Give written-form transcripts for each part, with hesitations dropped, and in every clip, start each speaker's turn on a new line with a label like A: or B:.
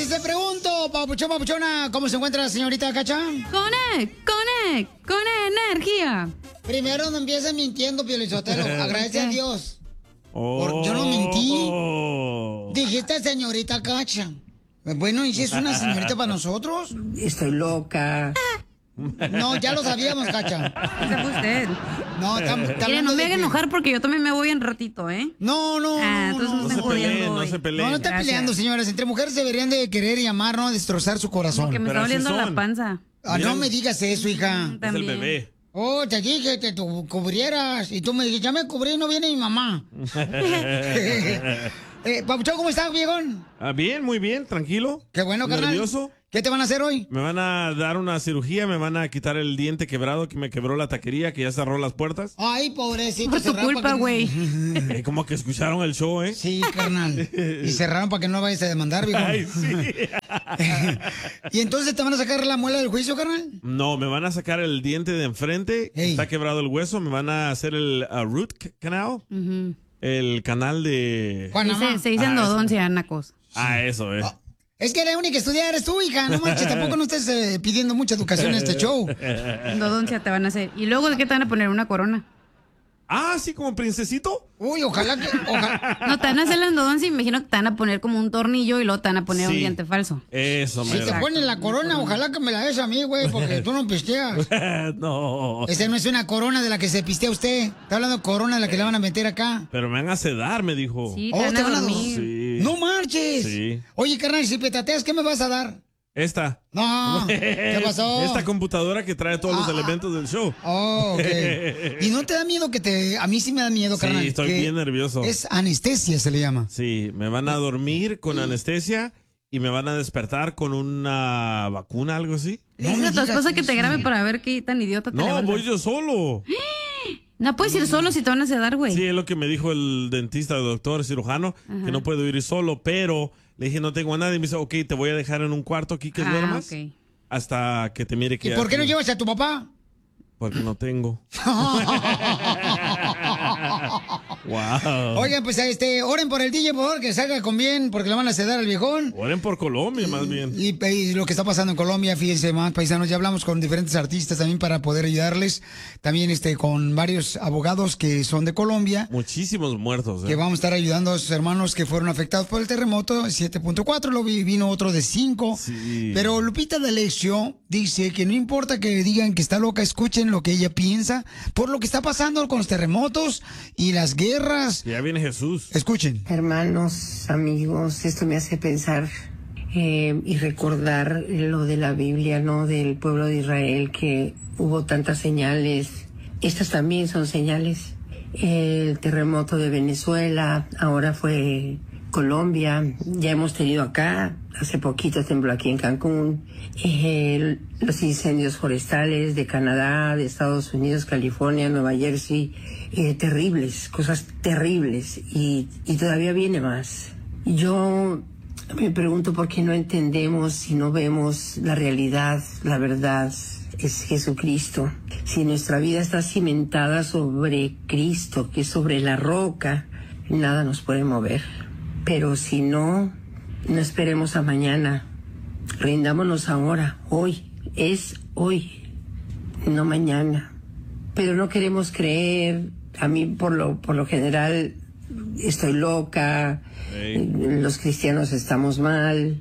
A: entonces te pregunto, papuchón, papuchona, ¿cómo se encuentra la señorita Cacha?
B: Con energía.
A: Primero no empieces mintiendo, Piolizotelo. Agradece a Dios. Porque yo no mentí. Dijiste señorita Cacha. Bueno, ¿y si es una señorita para nosotros?
C: Estoy loca.
A: No, ya lo sabíamos, Cacha.
B: Ese fue usted.
A: No,
B: Mire, no me haga enojar porque yo también me voy en ratito, ¿eh?
A: No.
B: Entonces
A: No
B: me
A: se peleen,
D: no se peleen.
A: No están peleando, señoras. Entre mujeres deberían de querer y amar, no destrozar su corazón.
B: Porque me está doliendo la panza.
A: No me digas eso, hija.
D: Es el bebé.
A: Oh, te dije que tú cubrieras. Y tú me dijiste, ya me cubrí y no viene mi mamá. Papuchón, ¿cómo estás, viejón?
D: Bien, muy bien, tranquilo.
A: Qué bueno, carnal.
D: ¿Nervioso?
A: ¿Qué te van a hacer hoy?
D: Me van a dar una cirugía, me van a quitar el diente quebrado que me quebró la taquería, que ya cerró las puertas.
A: Ay, pobrecito.
B: Por tu culpa, güey.
D: Como que escucharon el show, ¿eh?
A: Sí, carnal. Y cerraron para que no vayas a demandar, viejón.
D: Ay, sí.
A: ¿Y entonces te van a sacar la muela del juicio, carnal?
D: No, me van a sacar el diente de enfrente, está quebrado el hueso, me van a hacer el root canal, el canal de...
B: Se dice endodoncia, nacos.
D: Eso,
A: Es que la única que estudia eres tú, hija. No manches, tampoco no estés pidiendo mucha educación en este show.
B: Endodoncia te van a hacer. ¿Y luego de qué te van a poner? ¿Una corona?
D: Sí, como princesito.
A: Uy, ojalá que...
B: No, te van a hacer la endodoncia y me imagino que te van a poner como un tornillo y luego te van a poner un diente falso.
D: Eso,
A: Si te ponen la corona, ojalá que me la des a mí, güey, porque tú no pisteas.
D: No.
A: Esa no es una corona de la que se pistea usted. Está hablando de corona de la que le van a meter acá.
D: Pero me van a sedar, me dijo.
B: Sí, te van a dormir.
D: Sí.
A: ¡No marches!
D: Sí.
A: Oye, carnal, si petateas, ¿qué me vas a dar?
D: Esta.
A: No, ¿qué pasó?
D: Esta computadora que trae todos los elementos del show.
A: Oh, ok. ¿Y no te da miedo que te... A mí sí me da miedo, carnal.
D: Sí, estoy bien nervioso.
A: Es anestesia, se le llama.
D: Sí, me van a dormir con anestesia y me van a despertar con una vacuna, algo así.
B: Dile a tu esposa que te grabe para ver qué tan idiota te levantas.
D: Voy yo solo.
B: No puedes ir solo si te van a sedar, güey.
D: Sí, es lo que me dijo el dentista, el doctor cirujano, que no puedo ir solo, pero le dije no tengo a nadie. Y me dice, ok, te voy a dejar en un cuarto aquí que duermas hasta que te mire que...
A: ¿Y por qué no llevas a tu papá?
D: Porque no tengo. Wow.
A: Oigan, pues oren por el DJ, por favor, que salga con bien, porque le van a sedar al viejón.
D: Oren por Colombia, más bien.
A: Y lo que está pasando en Colombia, fíjense más, paisanos, ya hablamos con diferentes artistas también para poder ayudarles. También con varios abogados que son de Colombia.
D: Muchísimos muertos.
A: Que vamos a estar ayudando a sus hermanos que fueron afectados por el terremoto, 7.4, lo vino otro de 5.
D: Sí.
A: Pero Lupita D'Alessio dice que no importa que digan que está loca, escuchen lo que ella piensa por lo que está pasando con los terremotos y las guerras.
D: Ya viene Jesús.
A: Escuchen.
C: Hermanos, amigos, esto me hace pensar y recordar lo de la Biblia, ¿no? Del pueblo de Israel, que hubo tantas señales. Estas también son señales. El terremoto de Venezuela, ahora fue Colombia, ya hemos tenido acá, hace poquito tembló aquí en Cancún, los incendios forestales de Canadá, de Estados Unidos, California, Nueva Jersey, terribles, cosas terribles, y todavía viene más. Yo me pregunto por qué no entendemos y no vemos la realidad, la verdad es Jesucristo. Si nuestra vida está cimentada sobre Cristo, que es sobre la roca, nada nos puede mover. Pero si no, no esperemos a mañana. Rindámonos ahora. Hoy. Es hoy. No mañana. Pero no queremos creer. A mí, por lo general, estoy loca. Los cristianos estamos mal.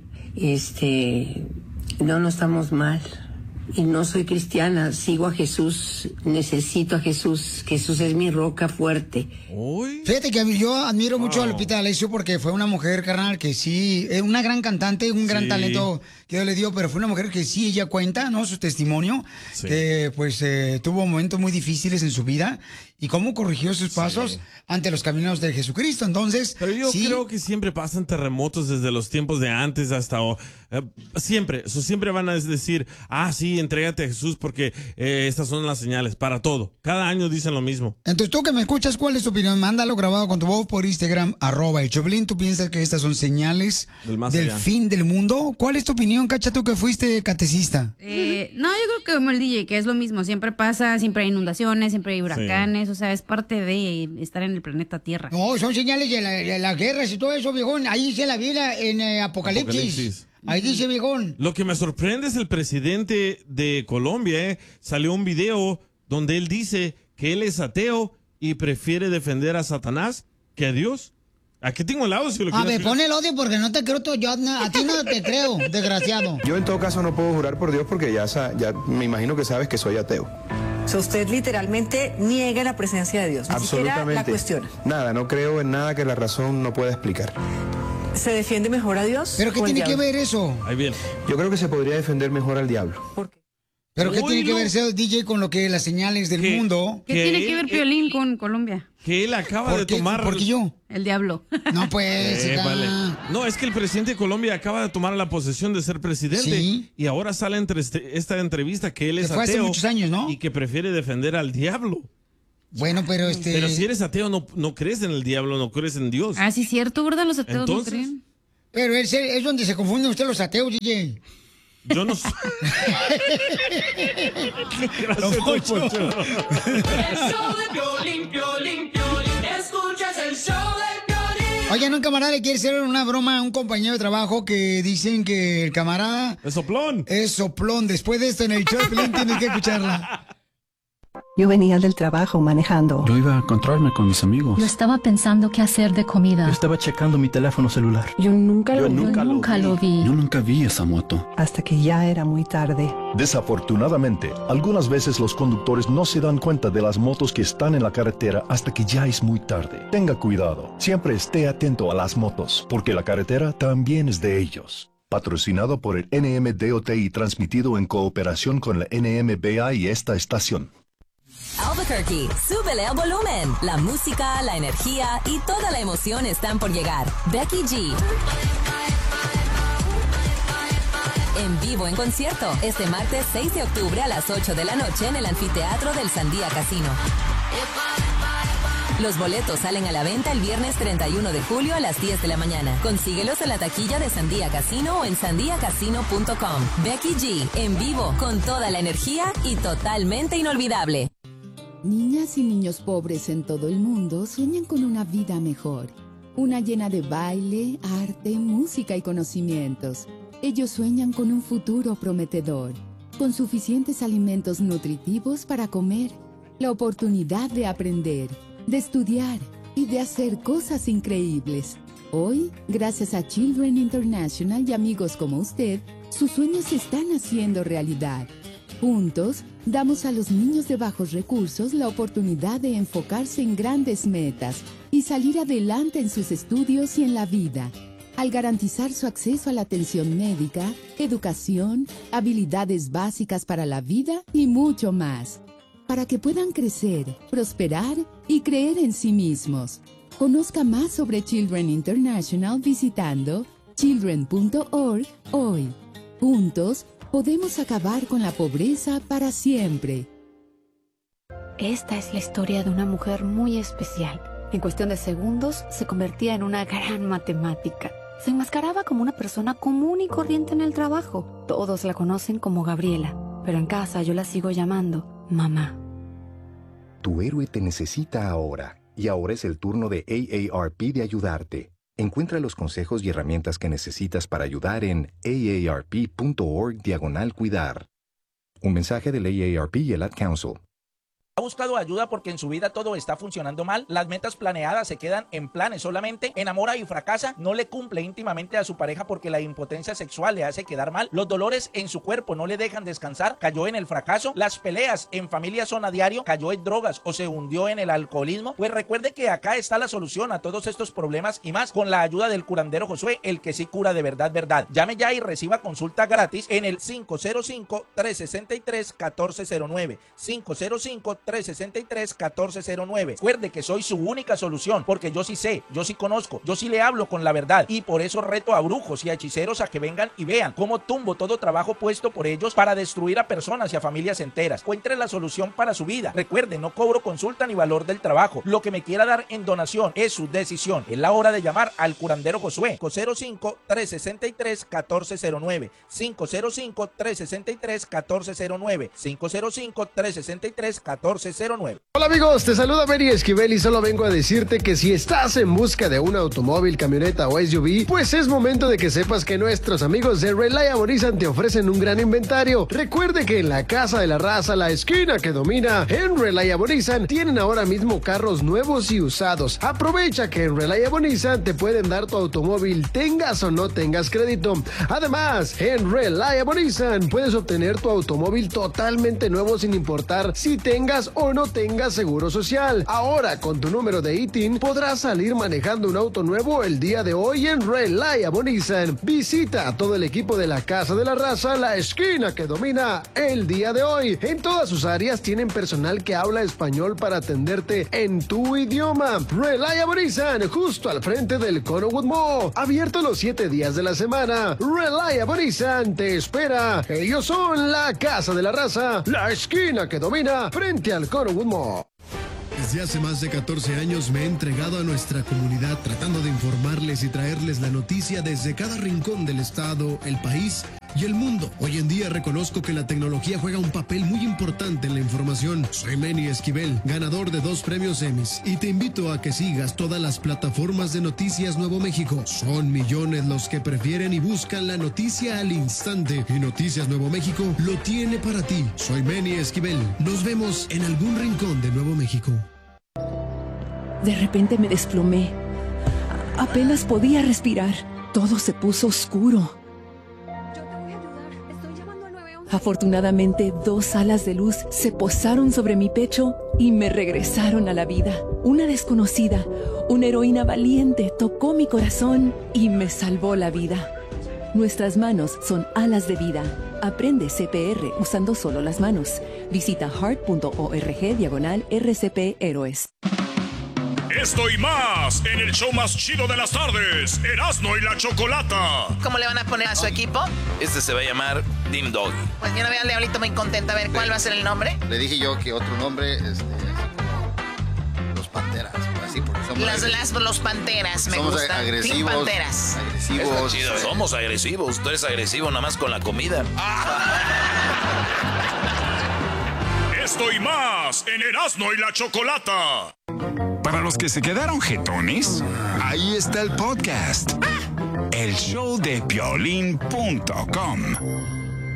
C: No estamos mal. Y no soy cristiana, sigo a Jesús, necesito a Jesús. Jesús es mi roca fuerte.
A: Fíjate que yo admiro mucho a Lupita D'Alessio porque fue una mujer, carnal, que sí, es una gran cantante, un gran talento que Dios le dio, pero fue una mujer que sí, ella cuenta, ¿no? Su testimonio, que pues tuvo momentos muy difíciles en su vida y cómo corrigió sus pasos ante los caminos de Jesucristo. Entonces,
D: pero yo creo que siempre pasan terremotos desde los tiempos de antes hasta siempre van a decir, sí, entrégate a Jesús porque estas son las señales para todo. Cada año dicen lo mismo.
A: Entonces, tú que me escuchas, ¿cuál es tu opinión? Mándalo grabado con tu voz por Instagram, @el Choplin. ¿Tú piensas que estas son señales del fin del mundo? ¿Cuál es tu opinión, Cacha, tú que fuiste catecista?
B: No, yo creo que como el DJ, que es lo mismo. Siempre pasa, siempre hay inundaciones, siempre hay huracanes. O sea, es parte de estar en el planeta Tierra.
A: No, son señales de las guerras y todo eso, viejón. Ahí dice la Biblia en Apocalipsis. Ahí dice, viejón.
D: Lo que me sorprende es el presidente de Colombia, salió un video donde él dice que él es ateo y prefiere defender a Satanás que a Dios. Aquí tengo el audio si lo
A: A ver,
D: quieres.
A: pon el audio porque no te creo, yo a ti no te creo, desgraciado.
E: Yo en todo caso no puedo jurar por Dios porque ya me imagino que sabes que soy ateo.
F: O sea, usted literalmente niega la presencia de Dios, ni siquiera la cuestiona.
E: Nada, no creo en nada que la razón no pueda explicar.
F: ¿Se defiende mejor a Dios?
A: ¿Pero qué tiene que ver eso?
D: Ahí viene.
E: Yo creo que se podría defender mejor al diablo.
F: ¿Por qué?
A: ¿Pero qué tiene que ver ese DJ con lo que las señales del mundo?
B: ¿Qué tiene que ver Piolín con Colombia?
D: Que él acaba de tomar...
A: ¿Por qué yo?
B: El diablo.
A: No, pues...
D: Vale. No, es que el presidente de Colombia acaba de tomar la posesión de ser presidente.
A: Sí.
D: Y ahora sale entre esta entrevista que él es
A: Que fue hace
D: ateo.
A: muchos años, ¿no?
D: Y que prefiere defender al diablo.
A: Bueno, pero
D: Pero si eres ateo, no crees en el diablo, no crees en Dios.
B: Ah, sí, cierto, ¿verdad? Los ateos no
D: Entonces,
B: creen.
A: Pero es donde se confunden ustedes los ateos, DJ.
D: Yo no soy... Gracias, don Poncho.
G: El show de Piolín, Piolín, Piolín. Escuchas el show de Piolín.
A: Oigan, un camarada le quiere hacer una broma a un compañero de trabajo que dicen que el camarada...
D: Es soplón.
A: Es soplón. Después de esto en el show de Piolín tienes que escucharla.
H: Yo venía del trabajo manejando.
I: Yo iba a encontrarme con mis amigos.
J: Yo estaba pensando qué hacer de comida.
I: Yo estaba checando mi teléfono celular.
J: Yo nunca lo vi.
I: Yo nunca vi esa moto.
H: Hasta que ya era muy tarde.
K: Desafortunadamente, algunas veces los conductores no se dan cuenta de las motos que están en la carretera hasta que ya es muy tarde. Tenga cuidado. Siempre esté atento a las motos, porque la carretera también es de ellos. Patrocinado por el NMDOT y transmitido en cooperación con la NMBA y esta estación.
L: Albuquerque, súbele al volumen. La música, la energía y toda la emoción están por llegar. Becky G. En vivo en concierto, este martes 6 de octubre a las 8 de la noche en el anfiteatro del Sandía Casino. Los boletos salen a la venta el viernes 31 de julio a las 10 de la mañana. Consíguelos en la taquilla de Sandía Casino o en sandiacasino.com. Becky G, en vivo, con toda la energía y totalmente inolvidable.
M: Niñas y niños pobres en todo el mundo sueñan con una vida mejor. Una llena de baile, arte, música y conocimientos. Ellos sueñan con un futuro prometedor, con suficientes alimentos nutritivos para comer, la oportunidad de aprender, de estudiar y de hacer cosas increíbles. Hoy, gracias a Children International y amigos como usted, sus sueños se están haciendo realidad. Juntos, damos a los niños de bajos recursos la oportunidad de enfocarse en grandes metas y salir adelante en sus estudios y en la vida, al garantizar su acceso a la atención médica, educación, habilidades básicas para la vida y mucho más, para que puedan crecer, prosperar y creer en sí mismos. Conozca más sobre Children International visitando children.org hoy. Juntos, podemos acabar con la pobreza para siempre.
J: Esta es la historia de una mujer muy especial. En cuestión de segundos, se convertía en una gran matemática. Se enmascaraba como una persona común y corriente en el trabajo. Todos la conocen como Gabriela, pero en casa yo la sigo llamando mamá.
N: Tu héroe te necesita ahora, y ahora es el turno de AARP de ayudarte. Encuentra los consejos y herramientas que necesitas para ayudar en aarp.org/cuidar. Un mensaje del AARP y el Ad Council.
O: ¿Ha buscado ayuda porque en su vida todo está funcionando mal? Las metas planeadas se quedan en planes solamente. ¿Enamora y fracasa? ¿No le cumple íntimamente a su pareja porque la impotencia sexual le hace quedar mal? ¿Los dolores en su cuerpo no le dejan descansar? ¿Cayó en el fracaso? ¿Las peleas en familia son a diario? ¿Cayó en drogas o se hundió en el alcoholismo? Pues recuerde que acá está la solución a todos estos problemas y más con la ayuda del curandero Josué, el que sí cura de verdad, verdad. Llame ya y reciba consulta gratis en el 505-363-1409. 505-363-1409. Recuerde que soy su única solución, porque yo sí sé, yo sí conozco, yo sí le hablo con la verdad, y por eso reto a brujos y a hechiceros a que vengan y vean cómo tumbo todo trabajo puesto por ellos para destruir a personas y a familias enteras. Encuentre la solución para su vida. Recuerde, no cobro consulta ni valor del trabajo. Lo que me quiera dar en donación es su decisión. Es la hora de llamar al curandero Josué. 505-363-1409. 505-363-1409. 505-363-1409. 1409.
P: Hola amigos, te saluda Mary Esquivel y solo vengo a decirte que si estás en busca de un automóvil, camioneta o SUV, pues es momento de que sepas que nuestros amigos de Reliable Nissan te ofrecen un gran inventario. Recuerde que en la Casa de la Raza, la esquina que domina, en Reliable Nissan tienen ahora mismo carros nuevos y usados. Aprovecha que en Reliable Nissan te pueden dar tu automóvil, tengas o no tengas crédito. Además, en Reliable Nissan puedes obtener tu automóvil totalmente nuevo sin importar si tengas o no tengas seguro social. Ahora, con tu número de ITIN, podrás salir manejando un auto nuevo el día de hoy en Reliable Nissan. Visita a todo el equipo de la Casa de la Raza, la esquina que domina, el día de hoy. En todas sus áreas tienen personal que habla español para atenderte en tu idioma. Reliable Nissan, justo al frente del Connowood Mall. Abierto los 7 días de la semana. Reliable Nissan te espera. Ellos son la Casa de la Raza, la esquina que domina, frente al Connowood Mall.
Q: Desde hace más de 14 años me he entregado a nuestra comunidad tratando de informarles y traerles la noticia desde cada rincón del estado, el país y el mundo. Hoy en día reconozco que la tecnología juega un papel muy importante en la información. Soy Manny Esquivel, ganador de 2 premios Emmys, y te invito a que sigas todas las plataformas de Noticias Nuevo México. Son millones los que prefieren y buscan la noticia al instante, y Noticias Nuevo México lo tiene para ti. Soy Manny Esquivel. Nos vemos en algún rincón de Nuevo México.
R: De repente me desplomé. Apenas podía respirar. Todo se puso oscuro. Afortunadamente, 2 alas de luz se posaron sobre mi pecho y me regresaron a la vida. Una desconocida, una heroína valiente, tocó mi corazón y me salvó la vida. Nuestras manos son alas de vida. Aprende CPR usando solo las manos. Visita heart.org/RCP Héroes.
S: Esto y más en el show más chido de las tardes, Erasmo y la Chocolata.
T: ¿Cómo le van a poner a su equipo?
U: Este se va a llamar Team Doggy.
T: Pues yo no veo al Diablito muy contenta. A ver, ¿cuál va a ser el nombre?
V: Le dije yo que otro nombre, los Panteras, así porque somos
T: los Panteras, me
V: somos
T: gustan.
V: agresivos.
T: Team Panteras.
V: Agresivos.
U: Chido, somos agresivos. Tú eres agresivo nada más con la comida.
S: Esto y más en Erasmo y la Chocolata.
W: Para los que se quedaron jetones, ahí está el podcast. El show de Piolín.com.